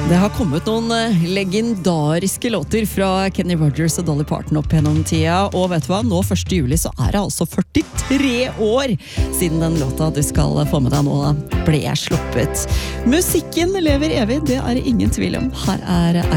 Det har kommet noen legendariske låter fra Kenny Rogers og Dolly Parton opp gjennom tida, og vet du hva? Nå 1. juli så det altså 43 år siden den låta du skal få med deg nå ble sluppet. Musikken lever evig, det ingen tvil om. Her